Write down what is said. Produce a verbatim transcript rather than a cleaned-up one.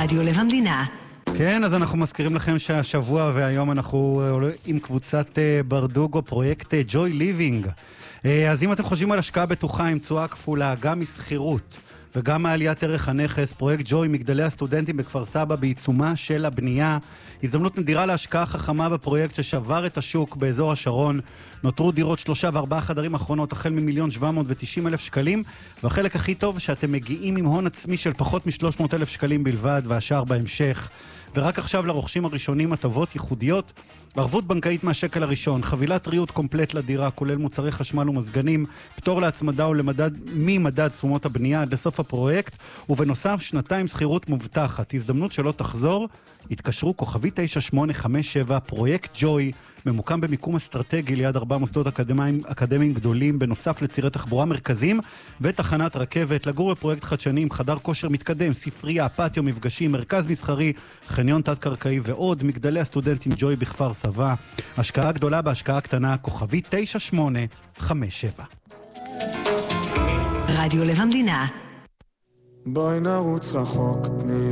רדיו לב המדינה. כן, אז אנחנו מזכירים לכם שהשבוע והיום אנחנו עם קבוצת ברדוגו, פרויקט ג'וי ליבינג. אז אם אתם חושבים על השקעה בטוחה עם תשואה כפולה, גם מסחירות וגם מעליית ערך הנכס, פרויקט ג'וי, מגדלי הסטודנטים בכפר סבא בעיצומה של הבנייה. הזדמנות נדירה להשקעה חכמה בפרויקט ששבר את השוק באזור השרון. נותרו דירות שלושה וארבעה חדרים אחרונות החל ממיליון שבע מאות ותשעים אלף שקלים, והחלק הכי טוב שאתם מגיעים עם הון עצמי של פחות מ-שלוש מאות אלף שקלים בלבד, והשאר בהמשך. ורק עכשיו לרוכשים הראשונים הטבות ייחודיות, ערבות בנקאית מהשקל הראשון, חבילת ריהוט קומפלט לדירה, כולל מוצרי חשמל ומזגנים, פטור להצמדה ולמדד ממדד תשומות הבנייה עד לסוף הפרויקט, ובנוסף שנתיים שכירות מובטחת. הזדמנות שלא תחזור, התקשרו כוכבי תשע שמונה חמש שבע, פרויקט ג'וי, ממוקם במיקום אסטרטגי ליד ארבעה מוסדות אקדמיים, אקדמיים גדולים, בנוסף לצירי תחבורה מרכזיים ותחנת רכבת. לגור בפרויקט חדשני עם חדר כושר מתקדם, ספרייה, פאטיו, מפגשים, מרכז מסחרי, חניון תת-קרקעי ועוד. מגדלי הסטודנטים ג'וי בכפר סבא. השקעה גדולה בהשקעה קטנה, כוכבי תשע שמונה חמש שבע. רדיו לב המדינה. בואי נרוץ רחוק, תני